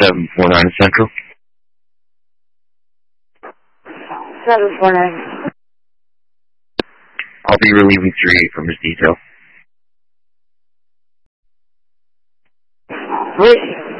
749 Central. 749. I'll be relieving 38 from his detail. Wait.